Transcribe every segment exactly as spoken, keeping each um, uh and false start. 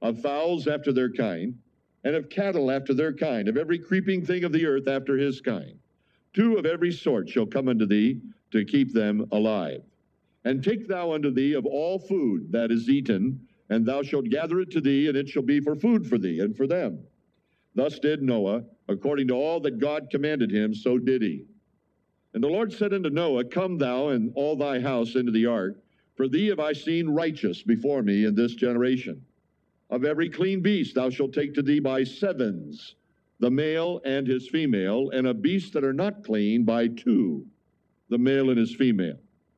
of fowls after their kind, and of cattle after their kind, of every creeping thing of the earth after his kind. Two of every sort shall come unto thee, to keep them alive. And take thou unto thee of all food that is eaten, and thou shalt gather it to thee, and it shall be for food for thee and for them. Thus did Noah, according to all that God commanded him, so did he. And the Lord said unto Noah, Come thou and all thy house into the ark, for thee have I seen righteous before me in this generation. Of every clean beast thou shalt take to thee by sevens, the male and his female, and of beasts that are not clean by two, the male and his female.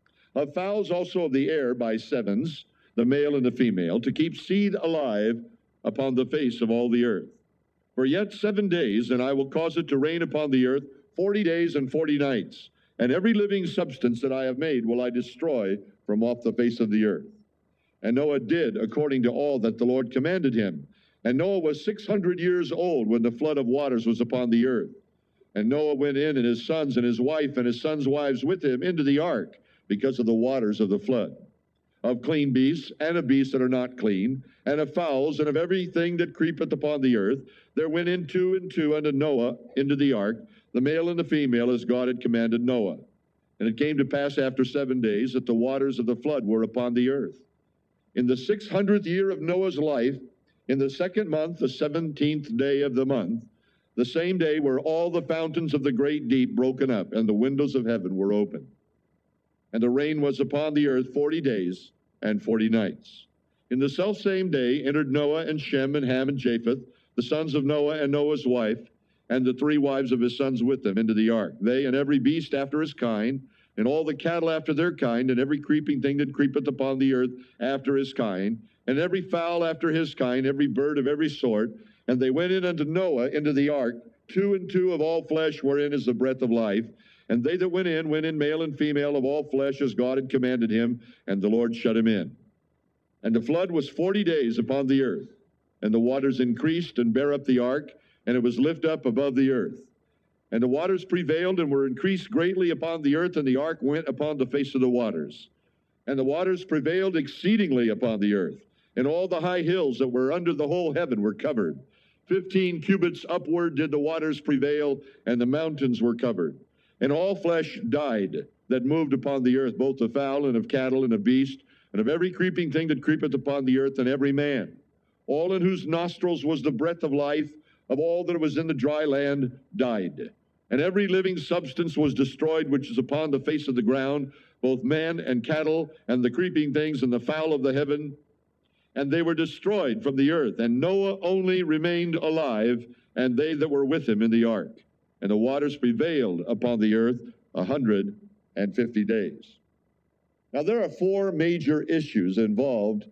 Of fowls also of the air by sevens, the male and the female, to keep seed alive upon the face of all the earth. For yet seven days, and I will cause it to rain upon the earth forty days and forty nights, and every living substance that I have made will I destroy from off the face of the earth. And Noah did according to all that the Lord commanded him. And Noah was six hundred years old when the flood of waters was upon the earth. And Noah went in, and his sons and his wife and his sons' wives with him into the ark, because of the waters of the flood. Of clean beasts, and of beasts that are not clean, and of fowls, and of everything that creepeth upon the earth, there went in two and two unto Noah into the ark, the male and the female, as God had commanded Noah. And it came to pass after seven days that the waters of the flood were upon the earth. In the six hundredth year of Noah's life, in the second month, the seventeenth day of the month, the same day were all the fountains of the great deep broken up, and the windows of heaven were opened. And the rain was upon the earth forty days and forty nights. In the selfsame day entered Noah and Shem and Ham and Japheth, the sons of Noah and Noah's wife, and the three wives of his sons with them into the ark, they and every beast after his kind, and all the cattle after their kind, and every creeping thing that creepeth upon the earth after his kind, and every fowl after his kind, every bird of every sort. And they went in unto Noah into the ark, two and two of all flesh, wherein is the breath of life. And they that went in, went in male and female of all flesh, as God had commanded him, and the Lord shut him in. And the flood was forty days upon the earth, and the waters increased and bare up the ark, and it was lift up above the earth. And the waters prevailed and were increased greatly upon the earth, and the ark went upon the face of the waters. And the waters prevailed exceedingly upon the earth, and all the high hills that were under the whole heaven were covered. Fifteen cubits upward did the waters prevail, and the mountains were covered. And all flesh died that moved upon the earth, both of fowl and of cattle and of beast, and of every creeping thing that creepeth upon the earth, and every man. All in whose nostrils was the breath of life, of all that was in the dry land, died. And every living substance was destroyed which is upon the face of the ground, both man and cattle, and the creeping things, and the fowl of the heaven. And they were destroyed from the earth. And Noah only remained alive, and they that were with him in the ark. And the waters prevailed upon the earth a hundred and fifty days. Now, there are four major issues involved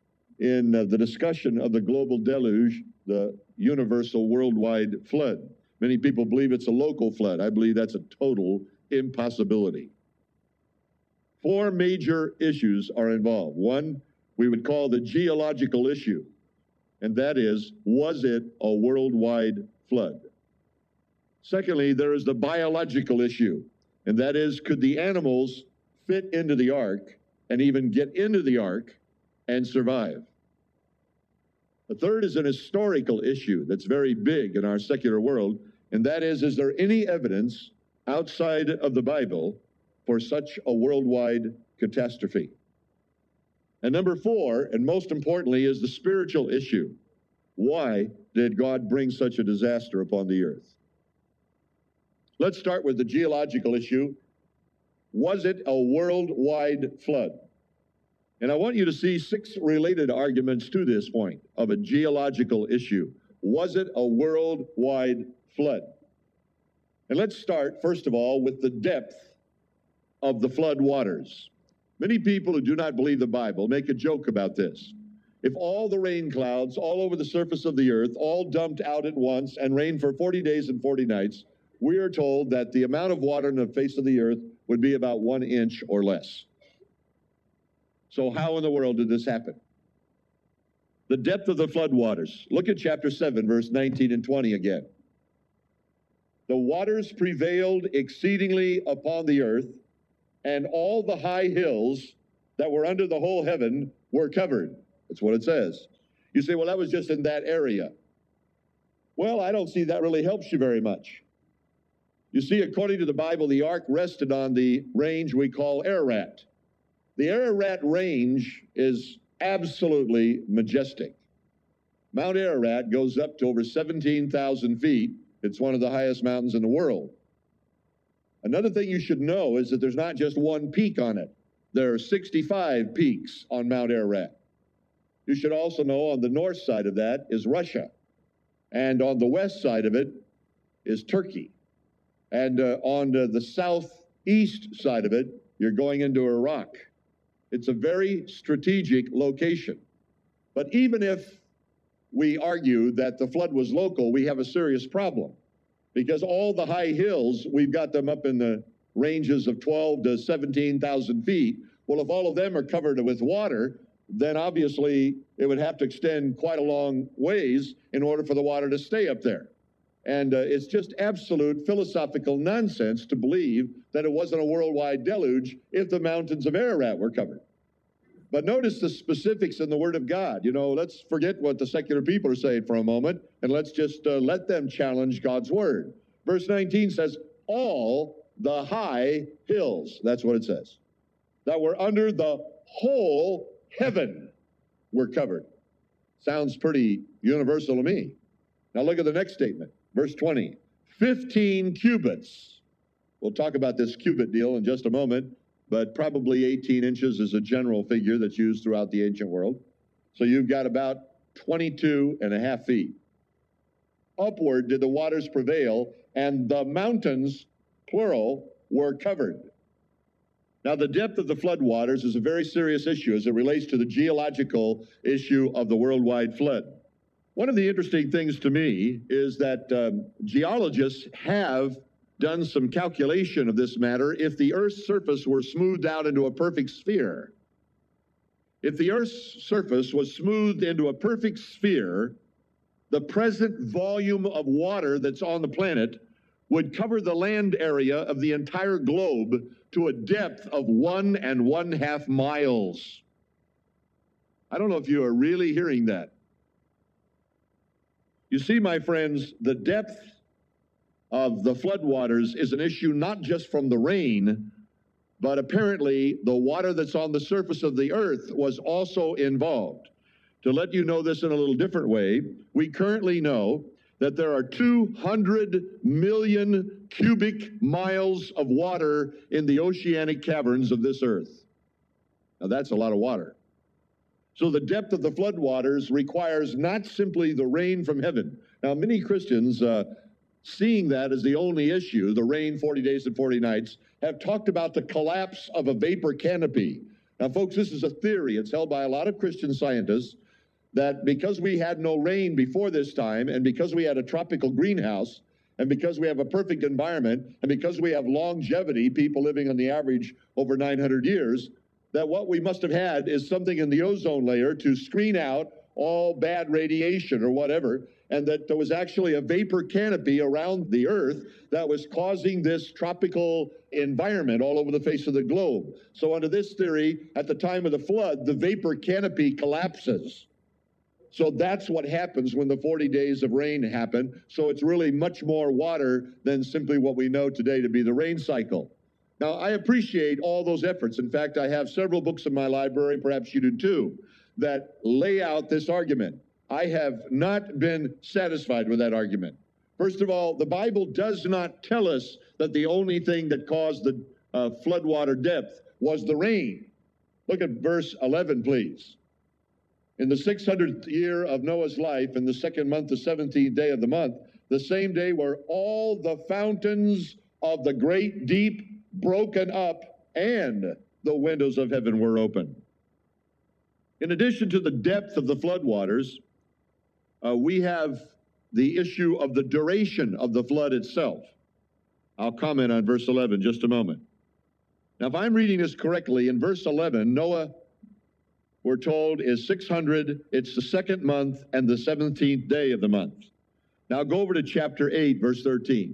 in uh, the discussion of the global deluge, the universal worldwide flood. Many people believe it's a local flood. I believe that's a total impossibility. Four major issues are involved. One, we would call the geological issue, and that is, was it a worldwide flood? Secondly, there is the biological issue, and that is, could the animals fit into the ark and even get into the ark and survive? The third is an historical issue that's very big in our secular world, and that is, is there any evidence outside of the Bible for such a worldwide catastrophe? And number four, and most importantly, is the spiritual issue. Why did God bring such a disaster upon the earth? Let's start with the geological issue. Was it a worldwide flood? And I want you to see six related arguments to this point of a geological issue. Was it a worldwide flood? And let's start, first of all, with the depth of the flood waters. Many people who do not believe the Bible make a joke about this. If all the rain clouds all over the surface of the earth all dumped out at once and rained for forty days and forty nights, we are told that the amount of water on the face of the earth would be about one inch or less. So how in the world did this happen? The depth of the floodwaters. Look at chapter seven, verse nineteen and twenty again. The waters prevailed exceedingly upon the earth, and all the high hills that were under the whole heaven were covered. That's what it says. You say, well, that was just in that area. Well, I don't see that really helps you very much. You see, according to the Bible, the ark rested on the range we call Ararat. The Ararat range is absolutely majestic. Mount Ararat goes up to over seventeen thousand feet. It's one of the highest mountains in the world. Another thing you should know is that there's not just one peak on it. There are sixty-five peaks on Mount Ararat. You should also know on the north side of that is Russia. And on the west side of it is Turkey. And uh, on uh, the southeast side of it, you're going into Iraq. It's a very strategic location. But even if we argue that the flood was local, we have a serious problem. Because all the high hills, we've got them up in the ranges of twelve to seventeen thousand feet. Well, if all of them are covered with water, then obviously it would have to extend quite a long ways in order for the water to stay up there. And uh, it's just absolute philosophical nonsense to believe that it wasn't a worldwide deluge if the mountains of Ararat were covered. But notice the specifics in the Word of God. You know, let's forget what the secular people are saying for a moment, and let's just uh, let them challenge God's Word. Verse nineteen says, all the high hills, that's what it says, that were under the whole heaven were covered. Sounds pretty universal to me. Now look at the next statement, verse twenty. fifteen cubits. We'll talk about this cubit deal in just a moment, but probably eighteen inches is a general figure that's used throughout the ancient world. So you've got about twenty-two and a half feet. Upward did the waters prevail, and the mountains, plural, were covered. Now, the depth of the flood waters is a very serious issue as it relates to the geological issue of the worldwide flood. One of the interesting things to me is that um, geologists have done some calculation of this matter if the Earth's surface were smoothed out into a perfect sphere. If the Earth's surface was smoothed into a perfect sphere, the present volume of water that's on the planet would cover the land area of the entire globe to a depth of one and one half miles. I don't know if you are really hearing that. You see, my friends, the depth of the floodwaters is an issue not just from the rain, but apparently the water that's on the surface of the earth was also involved. To let you know this in a little different way, we currently know that there are two hundred million cubic miles of water in the oceanic caverns of this earth. Now that's a lot of water. So the depth of the floodwaters requires not simply the rain from heaven. Now many Christians, uh, seeing that as the only issue, the rain forty days and forty nights, have talked about the collapse of a vapor canopy. Now folks, this is a theory. It's held by a lot of Christian scientists that because we had no rain before this time, and because we had a tropical greenhouse, and because we have a perfect environment, and because we have longevity, people living on the average over nine hundred years, that what we must have had is something in the ozone layer to screen out all bad radiation or whatever, and that there was actually a vapor canopy around the earth that was causing this tropical environment all over the face of the globe. So under this theory, at the time of the flood, the vapor canopy collapses. So that's what happens when the forty days of rain happen. So it's really much more water than simply what we know today to be the rain cycle. Now, I appreciate all those efforts. In fact, I have several books in my library, perhaps you do too, that lay out this argument. I have not been satisfied with that argument. First of all, the Bible does not tell us that the only thing that caused the uh, floodwater depth was the rain. Look at verse eleven, please. In the six hundredth year of Noah's life, in the second month, the seventeenth day of the month, the same day were all the fountains of the great deep broken up, and the windows of heaven were open. In addition to the depth of the floodwaters, uh, we have the issue of the duration of the flood itself. I'll comment on verse eleven just a moment. Now, if I'm reading this correctly, in verse eleven, Noah, we're told, is six hundred, it's the second month and the seventeenth day of the month. Now go over to chapter eight, verse thirteen.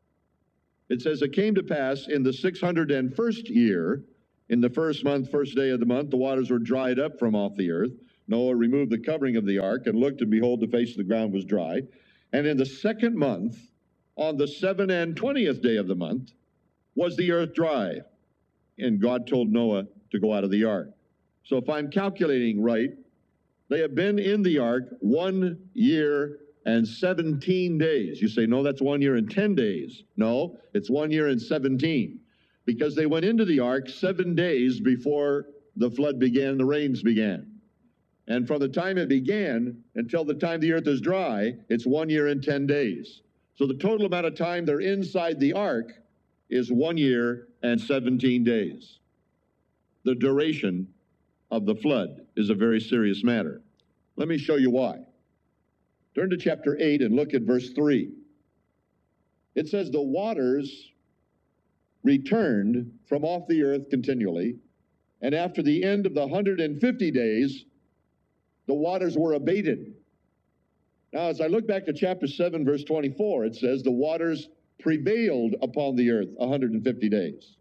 It says, it came to pass in the six hundred first year, in the first month, first day of the month, the waters were dried up from off the earth, Noah removed the covering of the ark and looked, and behold, the face of the ground was dry. And in the second month, on the seventh and twentieth day of the month, was the earth dry. And God told Noah to go out of the ark. So if I'm calculating right, they have been in the ark one year and seventeen days. You say, no, that's one year and ten days. No, it's one year and seventeen. Because they went into the ark seven days before the flood began, the rains began. And from the time it began until the time the earth is dry, it's one year and ten days. So the total amount of time they're inside the ark is one year and seventeen days. The duration of the flood is a very serious matter. Let me show you why. Turn to chapter eight and look at verse three. It says, the waters returned from off the earth continually, and after the end of the one hundred fifty days, the waters were abated. Now, as I look back to chapter seven, verse twenty-four, it says, the waters prevailed upon the earth one hundred fifty days.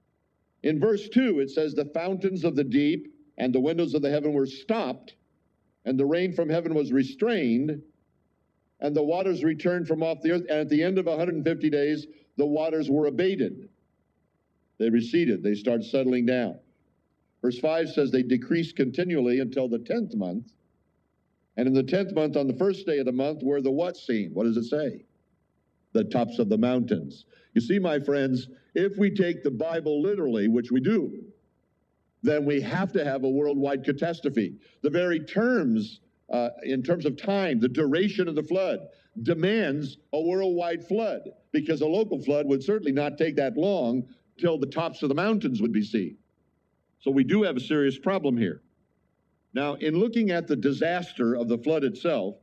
In verse two, it says, the fountains of the deep and the windows of the heaven were stopped, and the rain from heaven was restrained, and the waters returned from off the earth, and at the end of one hundred fifty days, the waters were abated. They receded. They started settling down. Verse five says they decreased continually until the tenth month. And in the tenth month, on the first day of the month, were the what seen? What does it say? The tops of the mountains. You see, my friends, if we take the Bible literally, which we do, then we have to have a worldwide catastrophe. The very terms, uh, in terms of time, the duration of the flood, demands a worldwide flood, because a local flood would certainly not take that long till the tops of the mountains would be seen. So we do have a serious problem here. Now, in looking at the disaster of the flood itself,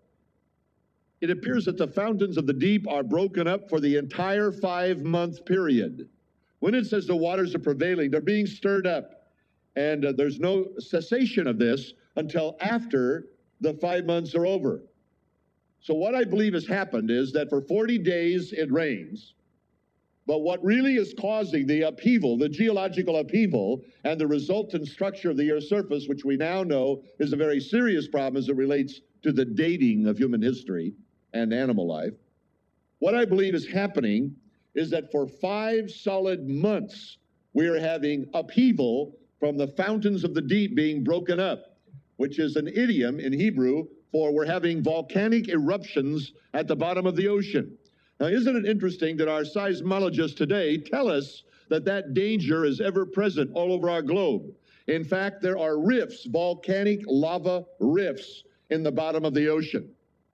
it appears that the fountains of the deep are broken up for the entire five-month period. When it says the waters are prevailing, they're being stirred up, and uh, there's no cessation of this until after the five months are over. So what I believe has happened is that for forty days it rains, but what really is causing the upheaval, the geological upheaval, and the resultant structure of the Earth's surface, which we now know is a very serious problem as it relates to the dating of human history and animal life, what I believe is happening is that for five solid months, we are having upheaval from the fountains of the deep being broken up, which is an idiom in Hebrew for we're having volcanic eruptions at the bottom of the ocean. Now, isn't it interesting that our seismologists today tell us that that danger is ever present all over our globe? In fact, there are rifts, volcanic lava rifts in the bottom of the ocean.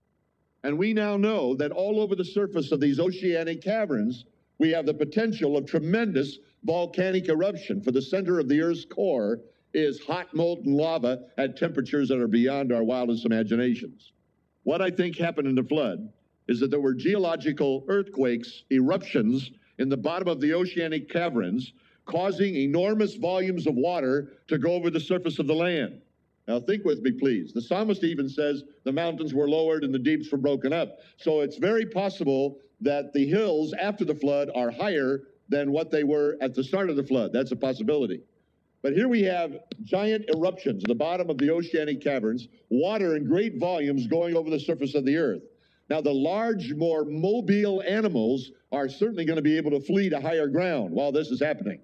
And we now know that all over the surface of these oceanic caverns, we have the potential of tremendous volcanic eruption. For the center of the Earth's core is hot molten lava at temperatures that are beyond our wildest imaginations. What I think happened in the flood is that there were geological earthquakes, eruptions in the bottom of the oceanic caverns, causing enormous volumes of water to go over the surface of the land. Now think with me, please. The psalmist even says the mountains were lowered and the deeps were broken up. So it's very possible that the hills after the flood are higher than what they were at the start of the flood. That's a possibility. But here we have giant eruptions at the bottom of the oceanic caverns, water in great volumes going over the surface of the earth. Now, the large, more mobile animals are certainly going to be able to flee to higher ground while this is happening.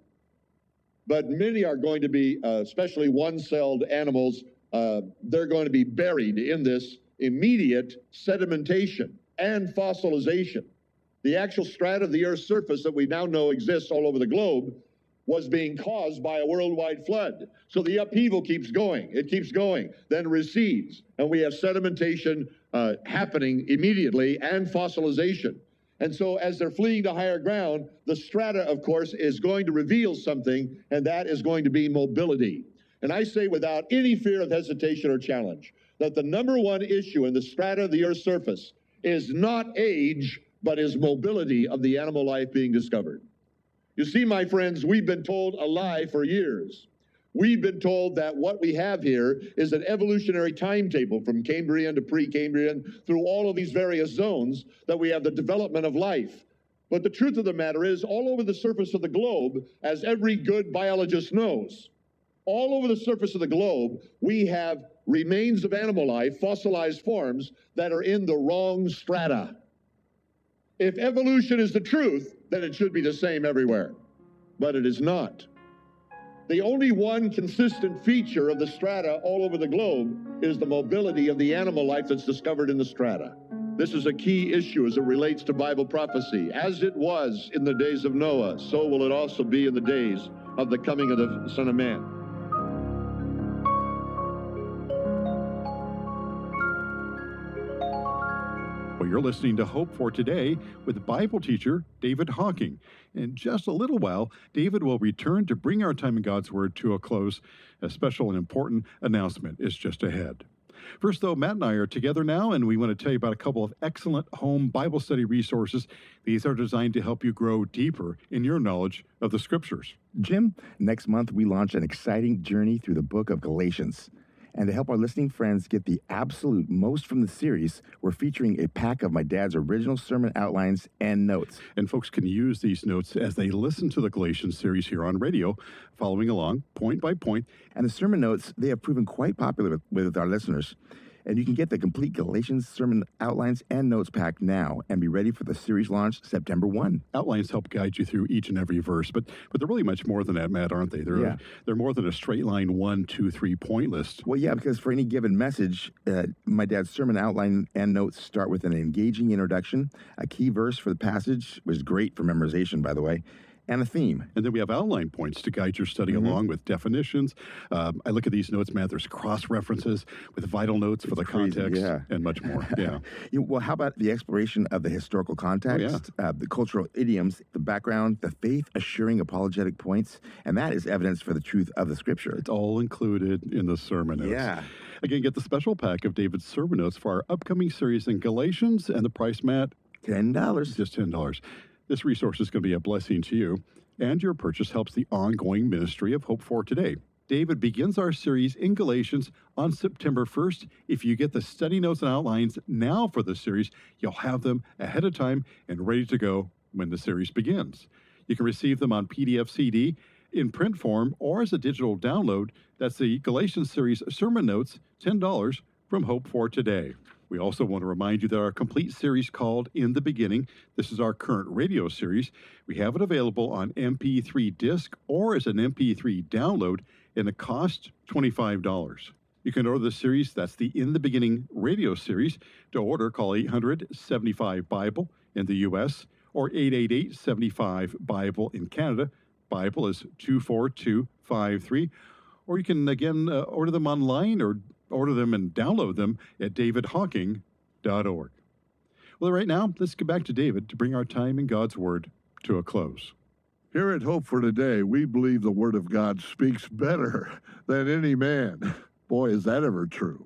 But many are going to be, uh, especially one-celled animals, uh, they're going to be buried in this immediate sedimentation and fossilization. The actual strata of the Earth's surface that we now know exists all over the globe was being caused by a worldwide flood. So the upheaval keeps going. It keeps going, then recedes. And we have sedimentation uh, happening immediately and fossilization. And so as they're fleeing to higher ground, the strata, of course, is going to reveal something, and that is going to be mobility. And I say without any fear of hesitation or challenge that the number one issue in the strata of the Earth's surface is not age, but is mobility of the animal life being discovered. You see, my friends, we've been told a lie for years. We've been told that what we have here is an evolutionary timetable from Cambrian to pre-Cambrian through all of these various zones, that we have the development of life. But the truth of the matter is, all over the surface of the globe, as every good biologist knows, all over the surface of the globe, we have remains of animal life, fossilized forms that are in the wrong strata. If evolution is the truth, then it should be the same everywhere, but it is not. The only one consistent feature of the strata all over the globe is the mobility of the animal life that's discovered in the strata. This is a key issue as it relates to Bible prophecy. As it was in the days of Noah, so will it also be in the days of the coming of the Son of Man. Well, you're listening to Hope for Today with Bible teacher David Hocking. In just a little while, David will return to bring our time in God's Word to a close. A special and important announcement is just ahead. First, though, Matt and I are together now, and we want to tell you about a couple of excellent home Bible study resources. These are designed to help you grow deeper in your knowledge of the Scriptures. Jim, next month we launch an exciting journey through the book of Galatians. And to help our listening friends get the absolute most from the series, we're featuring a pack of my dad's original sermon outlines and notes. And folks can use these notes as they listen to the Galatians series here on radio, following along point by point. And the sermon notes, they have proven quite popular with, with our listeners. And you can get the complete Galatians sermon outlines and notes pack now and be ready for the series launch September first. Outlines help guide you through each and every verse, but but they're really much more than that, Matt, aren't they? They're, yeah. they're more than a straight line one, two, three point list. Well, yeah, because for any given message, uh, my dad's sermon outline and notes start with an engaging introduction, a key verse for the passage, which is great for memorization, by the way, and a theme. And then we have outline points to guide your study mm-hmm. along with definitions. Um, I look at these notes, Matt, there's cross-references with vital notes for it's the crazy, context yeah. and much more. Yeah. you, well, how about the exploration of the historical context, oh, yeah. uh, the cultural idioms, the background, the faith-assuring apologetic points, and that is evidence for the truth of the Scripture. It's all included in the sermon notes. Yeah. Again, get the special pack of David's sermon notes for our upcoming series in Galatians, and the price, Matt? ten dollars. Just ten dollars. This resource is going to be a blessing to you, and your purchase helps the ongoing ministry of Hope for Today. David begins our series in Galatians on September first. If you get the study notes and outlines now for the series, you'll have them ahead of time and ready to go when the series begins. You can receive them on P D F C D, in print form, or as a digital download. That's the Galatians series sermon notes, ten dollars from Hope for Today. We also want to remind you that our complete series called In the Beginning, this is our current radio series. We have it available on M P three disc or as an M P three download, and it costs twenty-five dollars. You can order the series, that's the In the Beginning radio series. To order, call eight hundred, seventy-five, Bible in the U S or eight eight eight, seven five, Bible in Canada. Bible is two four two five three. Or you can, again, uh, order them online or order them and download them at david hocking dot org. Well, right now, let's get back to David to bring our time in God's Word to a close. Here at Hope for Today, we believe the Word of God speaks better than any man. Boy, is that ever true.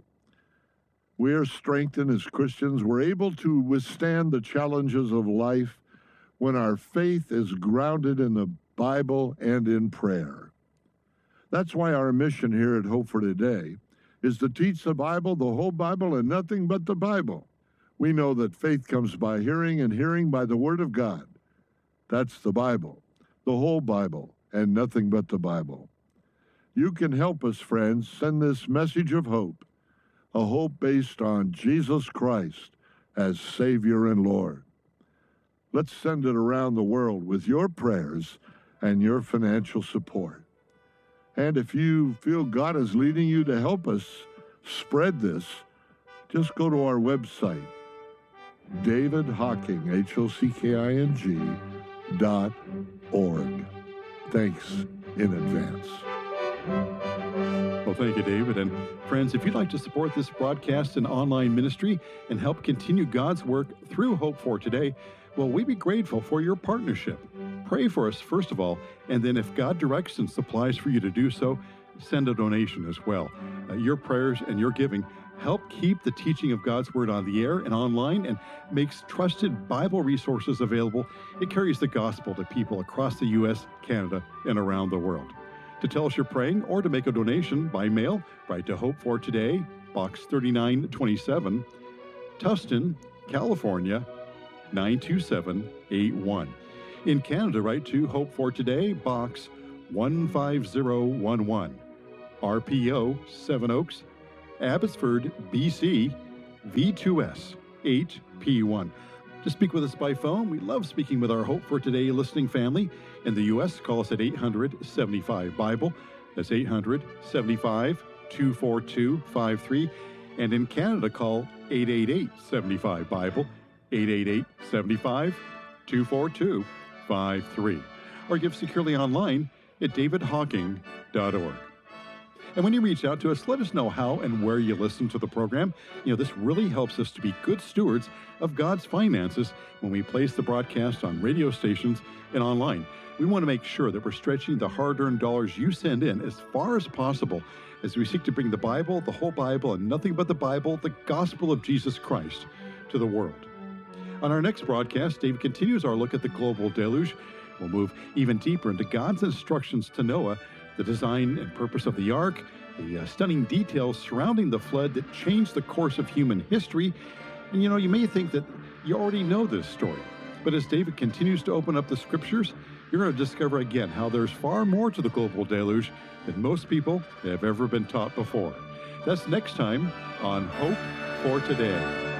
We are strengthened as Christians. We're able to withstand the challenges of life when our faith is grounded in the Bible and in prayer. That's why our mission here at Hope for Today is to teach the Bible, the whole Bible, and nothing but the Bible. We know that faith comes by hearing, and hearing by the Word of God. That's the Bible, the whole Bible, and nothing but the Bible. You can help us, friends, send this message of hope, a hope based on Jesus Christ as Savior and Lord. Let's send it around the world with your prayers and your financial support. And if you feel God is leading you to help us spread this, just go to our website, David Hocking, H O C K I N G, dot org. Thanks in advance. Well, thank you, David. And friends, if you'd like to support this broadcast and online ministry and help continue God's work through Hope for Today, well, we'd be grateful for your partnership. Pray for us, first of all, and then if God directs and supplies for you to do so, send a donation as well. Uh, your prayers and your giving help keep the teaching of God's Word on the air and online and makes trusted Bible resources available. It carries the gospel to people across the U S, Canada, and around the world. To tell us you're praying or to make a donation by mail, write to Hope for Today, Box thirty-nine twenty-seven, Tustin, California, nine two seven eight one. In Canada, write to Hope for Today, Box one five zero one one, R P O, Seven Oaks, Abbotsford, B C, V two S eight P one. To speak with us by phone, we love speaking with our Hope for Today listening family. In the U S, call us at eight hundred, seventy-five, Bible. That's eight hundred, seventy-five, two four two, five three. And in Canada, call eight eight eight, seventy-five, Bible, eight eight eight, seventy-five, two four two, five three. Or give securely online at david hawking dot org. And when you reach out to us, let us know how and where you listen to the program. You know, this really helps us to be good stewards of God's finances when we place the broadcast on radio stations and online. We want to make sure that we're stretching the hard-earned dollars you send in as far as possible as we seek to bring the Bible, the whole Bible, and nothing but the Bible, the gospel of Jesus Christ, to the world. On our next broadcast, David continues our look at the global deluge. We'll move even deeper into God's instructions to Noah, the design and purpose of the ark, the uh, stunning details surrounding the flood that changed the course of human history. And you know, you may think that you already know this story, but as David continues to open up the scriptures, you're going to discover again how there's far more to the global deluge than most people have ever been taught before. That's next time on Hope for Today.